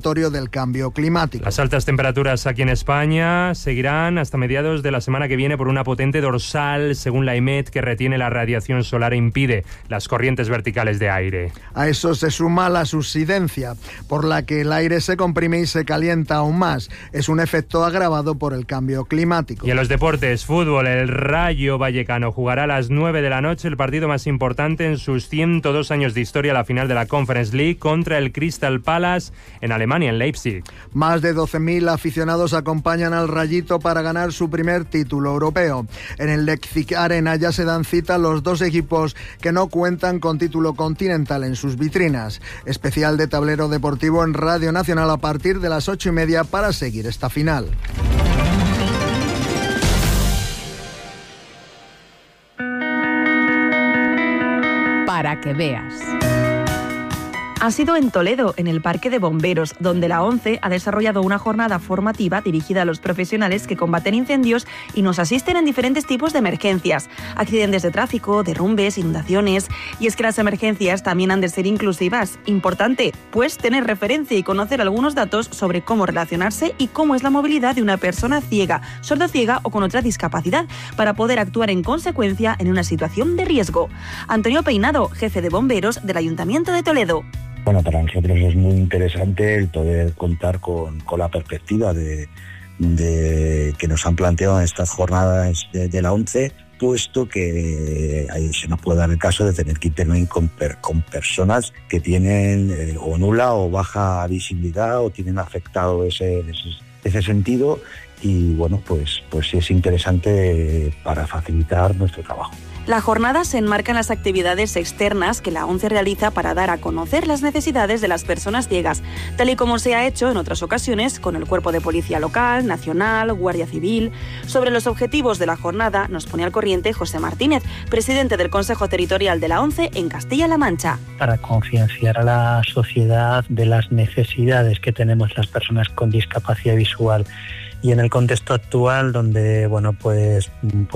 recordatorio del cambio climático. Las altas temperaturas aquí en España seguirán hasta mediados de la semana que viene por una potente dorsal, según la IMET, que retiene la radiación solar e impide las corrientes verticales de aire. A eso se suma la subsidencia, por la que el aire se comprime y se calienta aún más. Es un efecto agravado por el cambio climático. Y en los deportes, fútbol, el Rayo Vallecano jugará a las 9 de la noche el partido más importante en sus 102 años de historia, la final de la Conference League contra el Crystal Palace en Alemania, en Leipzig. Más de 12.000 aficionados acompañan al Rayito para ganar su primer título europeo. En el Leipzig Arena ya se dan cita los dos equipos que no cuentan con título continental en sus vitrinas. Especial de Tablero Deportivo en Radio Nacional a partir de las 8:30 para seguir esta final. Para que veas. Ha sido en Toledo, en el Parque de Bomberos, donde la ONCE ha desarrollado una jornada formativa dirigida a los profesionales que combaten incendios y nos asisten en diferentes tipos de emergencias, accidentes de tráfico, derrumbes, inundaciones. Y es que las emergencias también han de ser inclusivas. Importante, pues, tener referencia y conocer algunos datos sobre cómo relacionarse y cómo es la movilidad de una persona ciega, sordociega o con otra discapacidad, para poder actuar en consecuencia en una situación de riesgo. Antonio Peinado, jefe de bomberos del Ayuntamiento de Toledo. Bueno, para nosotros es muy interesante el poder contar con la perspectiva de que nos han planteado en estas jornadas de la ONCE, puesto que ahí se nos puede dar el caso de tener que intervenir con personas que tienen o nula o baja visibilidad o tienen afectado ese sentido, y bueno, pues sí es interesante para facilitar nuestro trabajo. La jornada se enmarca en las actividades externas que la ONCE realiza para dar a conocer las necesidades de las personas ciegas, tal y como se ha hecho en otras ocasiones con el Cuerpo de Policía Local, Nacional, Guardia Civil. Sobre los objetivos de la jornada nos pone al corriente José Martínez, presidente del Consejo Territorial de la ONCE en Castilla-La Mancha. Para concienciar a la sociedad de las necesidades que tenemos las personas con discapacidad visual. Y en el contexto actual, donde bueno pues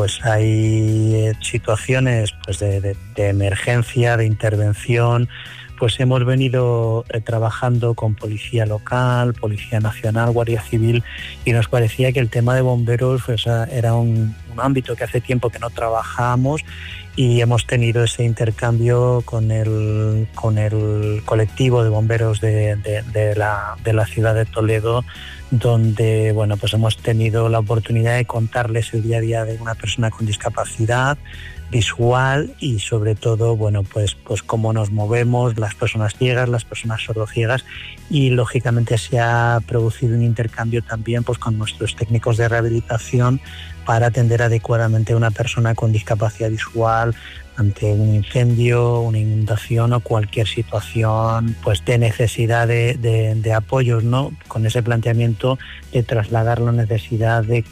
hay situaciones pues de emergencia, de intervención, pues hemos venido trabajando con Policía Local, Policía Nacional, Guardia Civil, y nos parecía que el tema de bomberos pues, era un ámbito que hace tiempo que no trabajábamos, y hemos tenido ese intercambio con el colectivo de bomberos de la ciudad de Toledo, donde bueno pues hemos tenido la oportunidad de contarles el día a día de una persona con discapacidad visual y sobre todo bueno pues cómo nos movemos las personas ciegas, las personas sordociegas, y lógicamente se ha producido un intercambio también pues con nuestros técnicos de rehabilitación para atender adecuadamente a una persona con discapacidad visual ante un incendio, una inundación o cualquier situación pues de necesidad de apoyos, ¿no? Con ese planteamiento de trasladar la necesidad de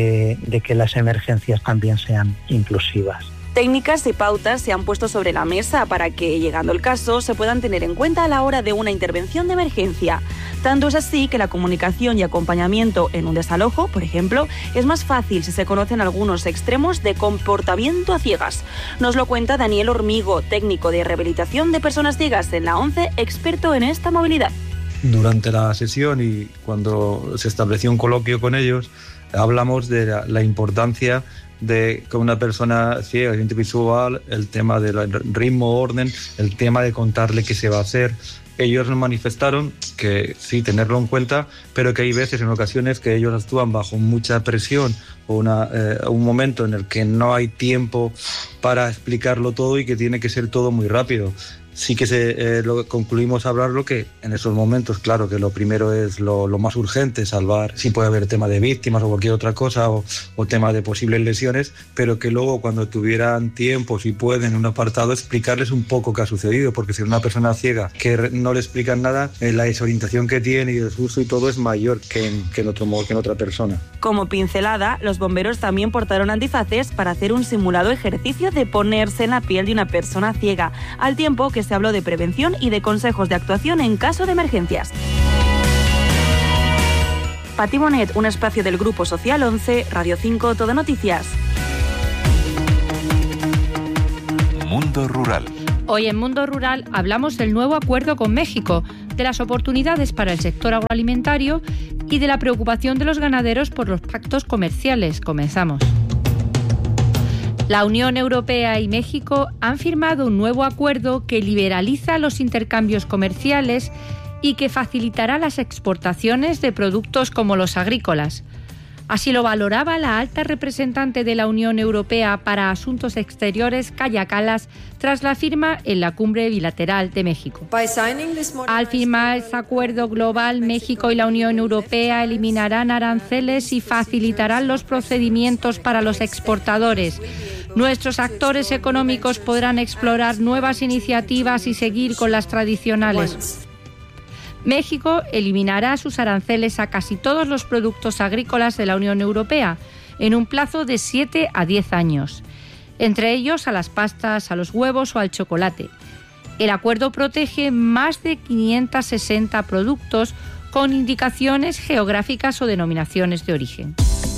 que las emergencias también sean inclusivas. Técnicas y pautas se han puesto sobre la mesa para que, llegando el caso, se puedan tener en cuenta a la hora de una intervención de emergencia. Tanto es así que la comunicación y acompañamiento en un desalojo, por ejemplo, es más fácil si se conocen algunos extremos de comportamiento a ciegas. Nos lo cuenta Daniel Hormigo, técnico de rehabilitación de personas ciegas en la ONCE, experto en esta movilidad. Durante la sesión y cuando se estableció un coloquio con ellos, hablamos de la importancia de que una persona ciega, visual, el tema del ritmo, orden, el tema de contarle qué se va a hacer. Ellos nos manifestaron que sí, tenerlo en cuenta, pero que hay veces, en ocasiones, que ellos actúan bajo mucha presión o un momento en el que no hay tiempo para explicarlo todo y que tiene que ser todo muy rápido. Sí que concluimos hablarlo, que en esos momentos, claro, que lo primero es lo más urgente, salvar, si puede haber tema de víctimas o cualquier otra cosa, o tema de posibles lesiones, pero que luego cuando tuvieran tiempo, si pueden, en un apartado, explicarles un poco qué ha sucedido, porque si es una persona ciega que no le explican nada, la desorientación que tiene y el susto y todo es mayor que en otra persona. Como pincelada, los bomberos también portaron antifaces para hacer un simulado ejercicio de ponerse en la piel de una persona ciega, al tiempo que se habló de prevención y de consejos de actuación en caso de emergencias. Pati Bonet, un espacio del Grupo Social 11, Radio 5, Todo Noticias. Mundo Rural. Hoy en Mundo Rural hablamos del nuevo acuerdo con México, de las oportunidades para el sector agroalimentario y de la preocupación de los ganaderos por los pactos comerciales. Comenzamos. La Unión Europea y México han firmado un nuevo acuerdo que liberaliza los intercambios comerciales y que facilitará las exportaciones de productos como los agrícolas. Así lo valoraba la alta representante de la Unión Europea para Asuntos Exteriores, Kaja Kallas, tras la firma en la cumbre bilateral de México. Al firmar este acuerdo global, México y la Unión Europea eliminarán aranceles y facilitarán los procedimientos para los exportadores. Nuestros actores económicos podrán explorar nuevas iniciativas y seguir con las tradicionales. México eliminará sus aranceles a casi todos los productos agrícolas de la Unión Europea en un plazo de 7 a 10 años, entre ellos a las pastas, a los huevos o al chocolate. El acuerdo protege más de 560 productos con indicaciones geográficas o denominaciones de origen.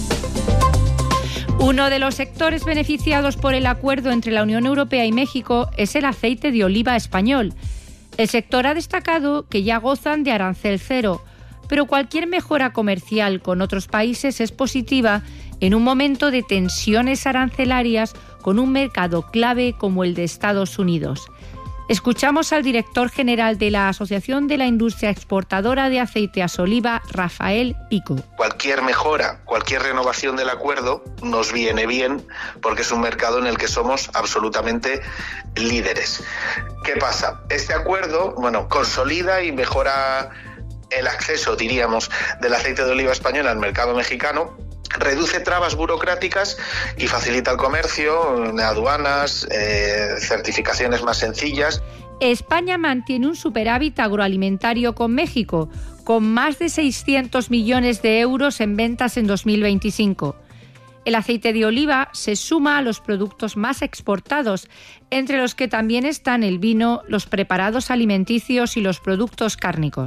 Uno de los sectores beneficiados por el acuerdo entre la Unión Europea y México es el aceite de oliva español. El sector ha destacado que ya gozan de arancel cero, pero cualquier mejora comercial con otros países es positiva en un momento de tensiones arancelarias con un mercado clave como el de Estados Unidos. Escuchamos al director general de la Asociación de la Industria Exportadora de Aceite Oliva, Rafael Pico. Cualquier mejora, cualquier renovación del acuerdo nos viene bien porque es un mercado en el que somos absolutamente líderes. ¿Qué pasa? Este acuerdo, consolida y mejora el acceso, diríamos, del aceite de oliva español al mercado mexicano, reduce trabas burocráticas y facilita el comercio, aduanas, certificaciones más sencillas. España mantiene un superávit agroalimentario con México, con más de 600 millones de euros en ventas en 2025. El aceite de oliva se suma a los productos más exportados, entre los que también están el vino, los preparados alimenticios y los productos cárnicos.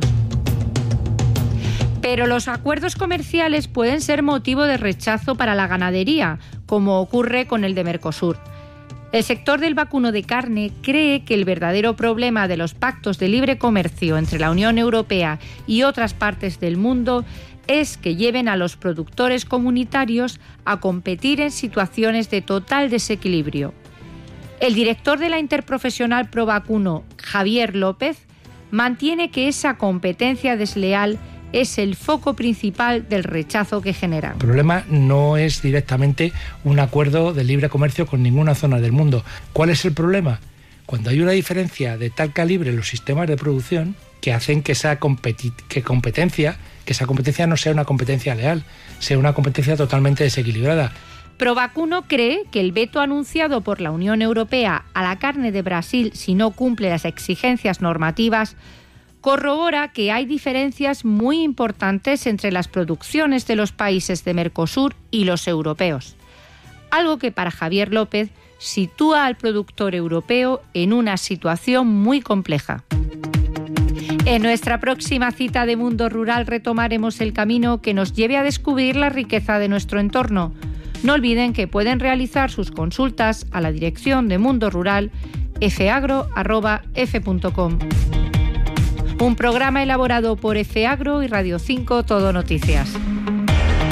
Pero los acuerdos comerciales pueden ser motivo de rechazo para la ganadería, como ocurre con el de Mercosur. El sector del vacuno de carne cree que el verdadero problema de los pactos de libre comercio entre la Unión Europea y otras partes del mundo es que lleven a los productores comunitarios a competir en situaciones de total desequilibrio. El director de la Interprofesional Provacuno, Javier López, mantiene que esa competencia desleal es el foco principal del rechazo que genera. El problema no es directamente un acuerdo de libre comercio con ninguna zona del mundo. ¿Cuál es el problema? Cuando hay una diferencia de tal calibre en los sistemas de producción que hacen que esa competencia no sea una competencia leal, sea una competencia totalmente desequilibrada. Provacuno cree que el veto anunciado por la Unión Europea a la carne de Brasil si no cumple las exigencias normativas corrobora que hay diferencias muy importantes entre las producciones de los países de Mercosur y los europeos. Algo que para Javier López sitúa al productor europeo en una situación muy compleja. En nuestra próxima cita de Mundo Rural retomaremos el camino que nos lleve a descubrir la riqueza de nuestro entorno. No olviden que pueden realizar sus consultas a la dirección de Mundo Rural fagro@f.com. Un programa elaborado por FAgro y Radio 5 Todo Noticias.